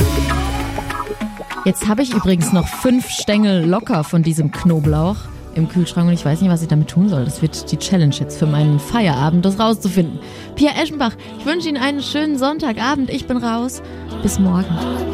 Jetzt habe ich übrigens noch 5 Stängel locker von diesem Knoblauch im Kühlschrank und ich weiß nicht, was ich damit tun soll. Das wird die Challenge jetzt für meinen Feierabend, das rauszufinden. Pia Eschenbach, ich wünsche Ihnen einen schönen Sonntagabend. Ich bin raus. Bis morgen.